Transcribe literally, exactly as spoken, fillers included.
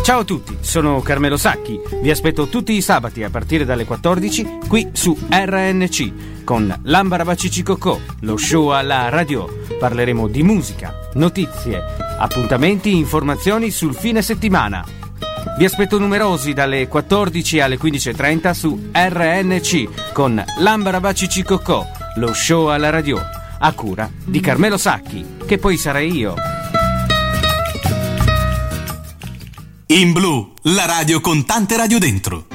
Ciao a tutti, sono Carmelo Sacchi. Vi aspetto tutti i sabati a partire dalle quattordici qui su R N C con L'Ambarabacici-Cocò, lo show alla radio. Parleremo di musica, notizie, appuntamenti, informazioni sul fine settimana. Vi aspetto numerosi dalle quattordici alle quindici e trenta su R N C con L'Ambarabacici-Cocò, lo show alla radio, a cura di Carmelo Sacchi, che poi sarei io. In Blu, la radio con tante radio dentro.